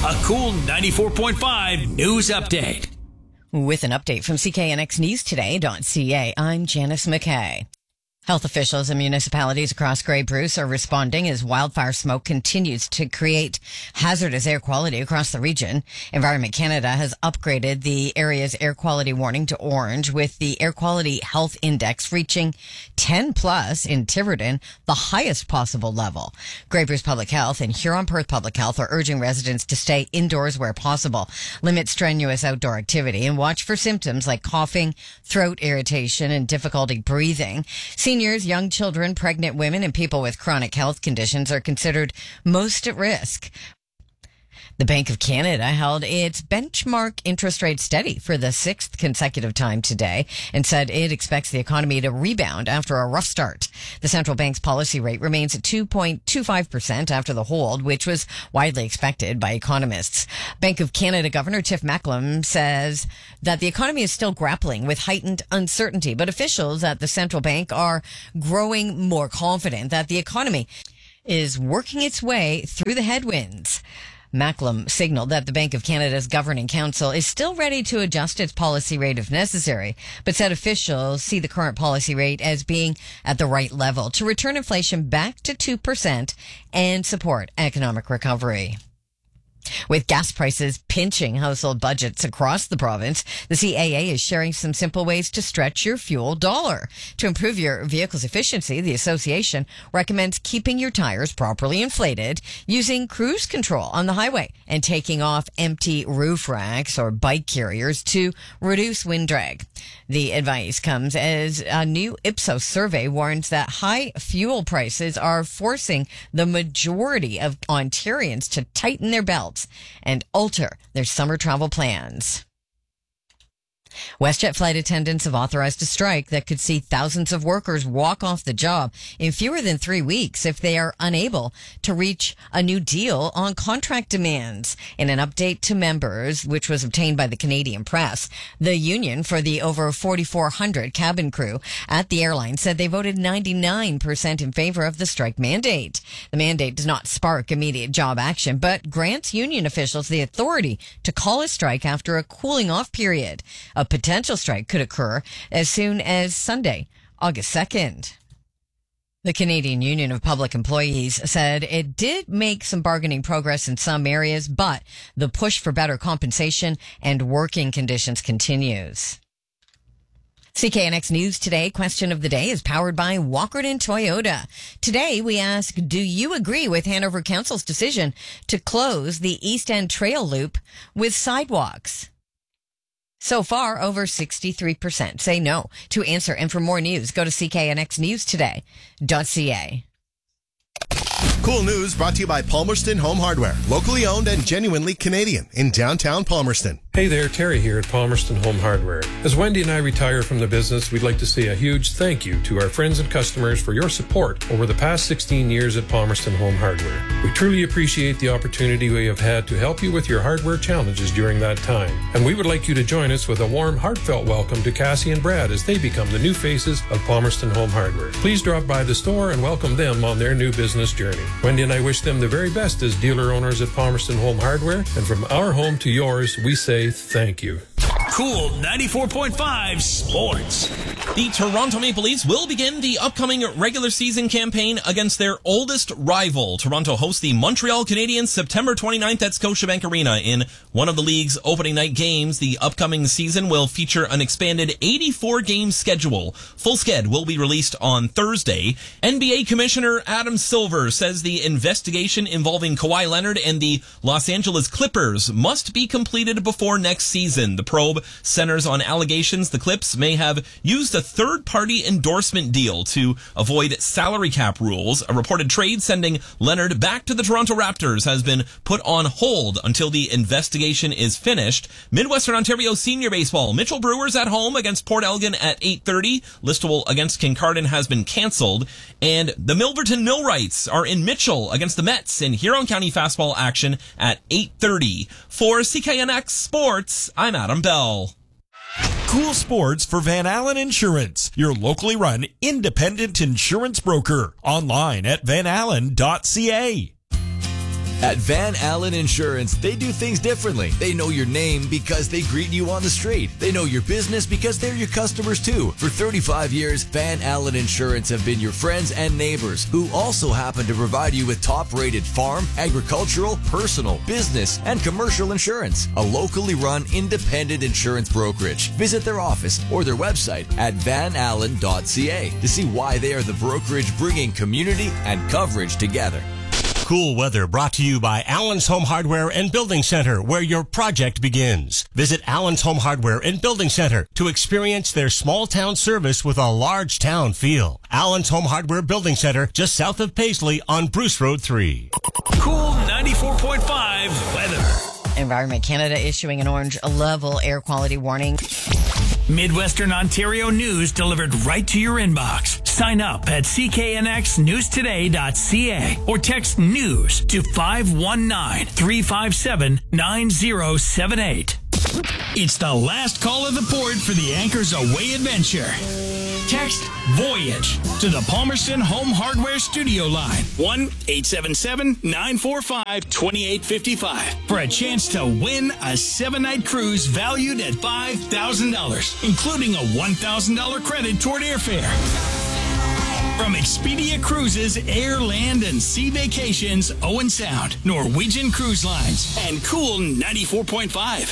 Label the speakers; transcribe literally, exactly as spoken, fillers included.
Speaker 1: A cool ninety-four point five news update.
Speaker 2: With an update from C K N X News Today dot C A, I'm Janice McKay. Health officials and municipalities across Grey Bruce are responding as wildfire smoke continues to create hazardous air quality across the region. Environment Canada has upgraded the area's air quality warning to orange, with the air quality health index reaching ten plus in Tiverton, the highest possible level. Grey Bruce Public Health and Huron-Perth Public Health are urging residents to stay indoors where possible, limit strenuous outdoor activity, and watch for symptoms like coughing, throat irritation, and difficulty breathing. Seniors, young children, pregnant women, and people with chronic health conditions are considered most at risk. The Bank of Canada held its benchmark interest rate steady for the sixth consecutive time today and said it expects the economy to rebound after a rough start. The central bank's policy rate remains at two point two five percent after the hold, which was widely expected by economists. Bank of Canada Governor Tiff Macklem says that the economy is still grappling with heightened uncertainty, but officials at the central bank are growing more confident that the economy is working its way through the headwinds. Macklem signaled that the Bank of Canada's Governing Council is still ready to adjust its policy rate if necessary, but said officials see the current policy rate as being at the right level to return inflation back to two percent and support economic recovery. With gas prices pinching household budgets across the province, the C A A is sharing some simple ways to stretch your fuel dollar. To improve your vehicle's efficiency, the association recommends keeping your tires properly inflated, using cruise control on the highway, and taking off empty roof racks or bike carriers to reduce wind drag. The advice comes as a new Ipsos survey warns that high fuel prices are forcing the majority of Ontarians to tighten their belts and alter their summer travel plans. WestJet flight attendants have authorized a strike that could see thousands of workers walk off the job in fewer than three weeks if they are unable to reach a new deal on contract demands. In an update to members, which was obtained by the Canadian Press, the union for the over forty-four hundred cabin crew at the airline said they voted ninety-nine percent in favor of the strike mandate. The mandate does not spark immediate job action, but grants union officials the authority to call a strike after a cooling off period. A potential strike could occur as soon as Sunday, August second. The Canadian Union of Public Employees said it did make some bargaining progress in some areas, but the push for better compensation and working conditions continues. C K N X News Today question of the day is powered by Walkerton Toyota. Today we ask, do you agree with Hanover Council's decision to close the East End Trail Loop with sidewalks? So far, over sixty-three percent say no. To answer and for more news, go to C K N X News Today dot C A.
Speaker 3: Cool news brought to you by Palmerston Home Hardware. Locally owned and genuinely Canadian in downtown Palmerston.
Speaker 4: Hey there, Terry here at Palmerston Home Hardware. As Wendy and I retire from the business, we'd like to say a huge thank you to our friends and customers for your support over the past sixteen years at Palmerston Home Hardware. We truly appreciate the opportunity we have had to help you with your hardware challenges during that time. And we would like you to join us with a warm, heartfelt welcome to Cassie and Brad as they become the new faces of Palmerston Home Hardware. Please drop by the store and welcome them on their new business journey. Wendy and I wish them the very best as dealer owners at Palmerston Home Hardware. And from our home to yours, we say thank you.
Speaker 1: Cool ninety-four point five Sports.
Speaker 5: The Toronto Maple Leafs will begin the upcoming regular season campaign against their oldest rival. Toronto hosts the Montreal Canadiens September twenty-ninth at Scotiabank Arena in one of the league's opening night games. The upcoming season will feature an expanded eighty-four game schedule. Full sched will be released on Thursday. N B A Commissioner Adam Silver says the investigation involving Kawhi Leonard and the Los Angeles Clippers must be completed before next season. The probe centers on allegations the Clips may have used a third-party endorsement deal to avoid salary cap rules. A reported trade sending Leonard back to the Toronto Raptors has been put on hold until the investigation is finished. Midwestern Ontario Senior Baseball. Mitchell Brewers at home against Port Elgin at eight thirty. Listowel against Kincardine has been canceled. And the Milverton Millwrights are in Mitchell against the Mets in Huron County fastball action at eight thirty. For C K N X Sports, I'm Adam Bell.
Speaker 6: Cool sports for Van Allen Insurance, your locally run independent insurance broker. Online at van allen dot c a.
Speaker 7: At Van Allen Insurance, they do things differently. They know your name because they greet you on the street. They know your business because they're your customers too. For thirty-five years, Van Allen Insurance have been your friends and neighbors who also happen to provide you with top-rated farm, agricultural, personal, business, and commercial insurance. A locally run independent insurance brokerage. Visit their office or their website at van allen dot c a to see why they are the brokerage bringing community and coverage together.
Speaker 8: Cool weather brought to you by Allen's Home Hardware and Building Center, where your project begins. Visit Allen's Home Hardware and Building Center to experience their small town service with a large town feel. Allen's Home Hardware Building Center, just south of Paisley on Bruce Road three.
Speaker 1: Cool ninety-four point five weather.
Speaker 2: Environment Canada issuing an orange level air quality warning.
Speaker 1: Midwestern Ontario news delivered right to your inbox. Sign up at c k n x news today dot c a or text news to five one nine, three five seven, nine zero seven eight. It's the last call of the port for the Anchors Away adventure. Text Voyage to the Palmerston Home Hardware Studio line, one eight seven seven, nine four five, two eight five five, for a chance to win a seven-night cruise valued at five thousand dollars, including a one thousand dollars credit toward airfare. From Expedia Cruises, Air, Land, and Sea Vacations, Owen Sound, Norwegian Cruise Lines, and Cool ninety-four point five.